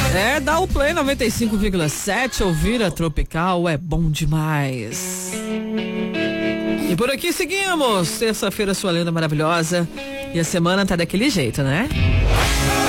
Dá o Play 95,7, ouvir a Tropical é bom demais. E por aqui seguimos, terça-feira sua linda maravilhosa, e a semana tá daquele jeito, né?